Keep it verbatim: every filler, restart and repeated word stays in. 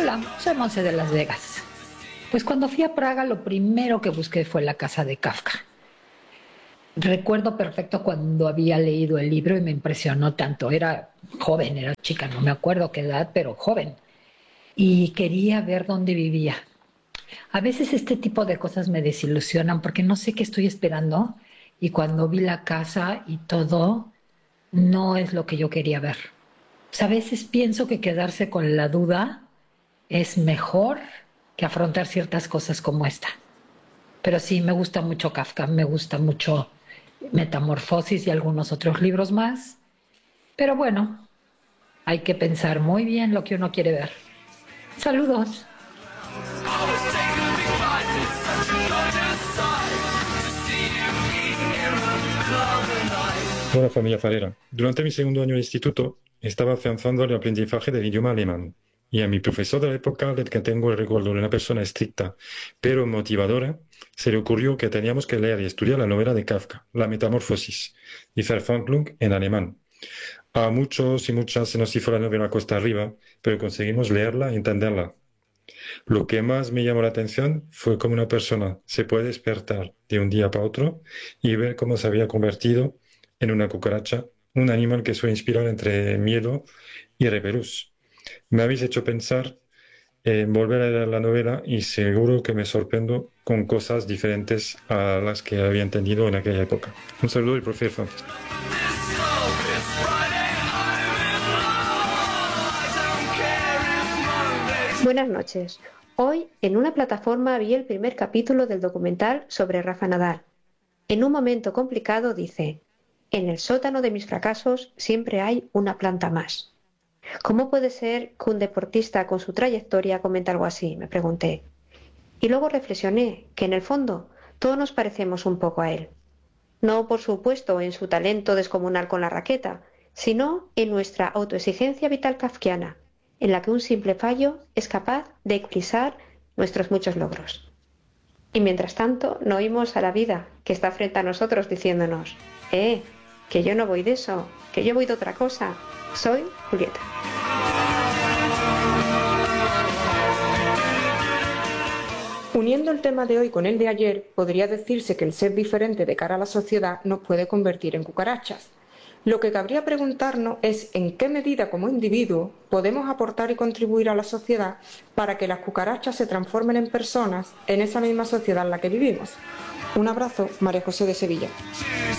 Hola, soy Monse de Las Vegas. Pues cuando fui a Praga lo primero que busqué fue la casa de Kafka. Recuerdo perfecto cuando había leído el libro y me impresionó tanto. Era joven, era chica, no me acuerdo qué edad, pero joven. Y quería ver dónde vivía. A veces este tipo de cosas me desilusionan porque no sé qué estoy esperando y cuando vi la casa y todo, no es lo que yo quería ver. O sea, a veces pienso que quedarse con la duda es mejor que afrontar ciertas cosas como esta. Pero sí, me gusta mucho Kafka, me gusta mucho Metamorfosis y algunos otros libros más. Pero bueno, hay que pensar muy bien lo que uno quiere ver. Saludos. Hola familia Farera. Durante mi segundo año de instituto estaba afianzando el aprendizaje del idioma alemán y a mi profesor de la época, del que tengo el recuerdo de una persona estricta pero motivadora, se le ocurrió que teníamos que leer y estudiar la novela de Kafka, La Metamorfosis, y Verwandlung en alemán. A muchos y muchas se nos hizo la novela cuesta arriba, pero conseguimos leerla y entenderla. Lo que más me llamó la atención fue cómo una persona se puede despertar de un día para otro y ver cómo se había convertido en una cucaracha, un animal que suele inspirar entre miedo y repelús. Me habéis hecho pensar en volver a leer la novela y seguro que me sorprendo con cosas diferentes a las que había entendido en aquella época. Un saludo del profesor. Buenas noches. Hoy, en una plataforma, vi el primer capítulo del documental sobre Rafa Nadal. En un momento complicado dice: en el sótano de mis fracasos siempre hay una planta más. ¿Cómo puede ser que un deportista con su trayectoria comente algo así?, me pregunté. Y luego reflexioné que en el fondo todos nos parecemos un poco a él. No, por supuesto, en su talento descomunal con la raqueta, sino en nuestra autoexigencia vital kafkiana, en la que un simple fallo es capaz de eclipsar nuestros muchos logros. Y mientras tanto, no oímos a la vida que está frente a nosotros diciéndonos: ¡eh! Que yo no voy de eso, que yo voy de otra cosa. Soy Julieta. Uniendo el tema de hoy con el de ayer, podría decirse que el ser diferente de cara a la sociedad nos puede convertir en cucarachas. Lo que cabría preguntarnos es en qué medida como individuos podemos aportar y contribuir a la sociedad para que las cucarachas se transformen en personas en esa misma sociedad en la que vivimos. Un abrazo, María José de Sevilla.